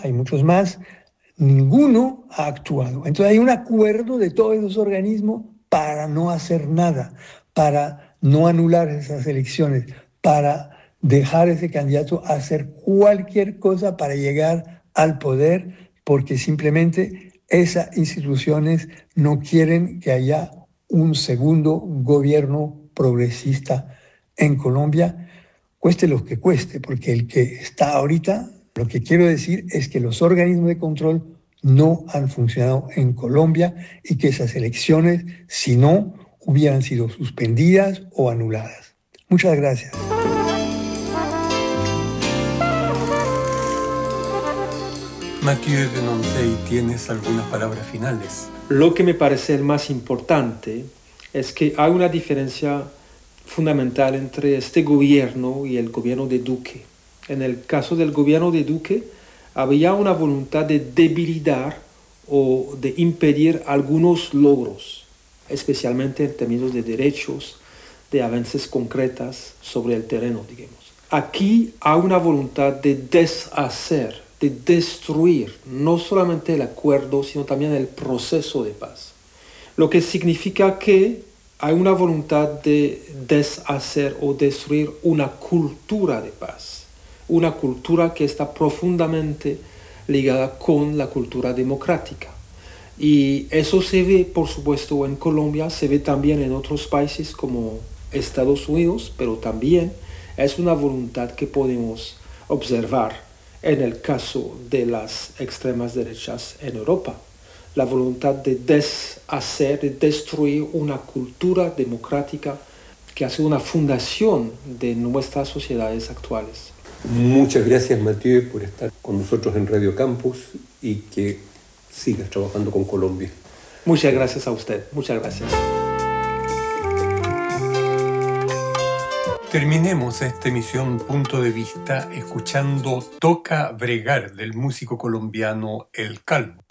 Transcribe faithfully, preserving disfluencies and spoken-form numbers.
hay muchos más, ninguno ha actuado. Entonces hay un acuerdo de todos esos organismos para no hacer nada, para no anular esas elecciones, para dejar a ese candidato hacer cualquier cosa para llegar al poder, porque simplemente esas instituciones no quieren que haya un segundo gobierno progresista en Colombia, cueste lo que cueste, porque el que está ahorita, lo que quiero decir es que los organismos de control no han funcionado en Colombia y que esas elecciones, si no, hubieran sido suspendidas o anuladas. Muchas gracias. Mathieu de Nanteuil, ¿tienes algunas palabras finales? Lo que me parece el más importante es que hay una diferencia fundamental entre este gobierno y el gobierno de Duque. En el caso del gobierno de Duque, había una voluntad de debilitar o de impedir algunos logros, especialmente en términos de derechos, de avances concretas sobre el terreno, digamos. Aquí hay una voluntad de deshacer, de destruir no solamente el acuerdo, sino también el proceso de paz. Lo que significa que hay una voluntad de deshacer o destruir una cultura de paz, una cultura que está profundamente ligada con la cultura democrática. Y eso se ve, por supuesto, en Colombia, se ve también en otros países como Estados Unidos, pero también es una voluntad que podemos observar en el caso de las extremas derechas en Europa. La voluntad de deshacer, de destruir una cultura democrática que ha sido una fundación de nuestras sociedades actuales. Muchas gracias, Mathieu, por estar con nosotros en Radio Campus y que sigas trabajando con Colombia. Muchas gracias a usted. Muchas gracias. Terminemos esta emisión Punto de Vista escuchando Toca Bregar del músico colombiano El Calvo.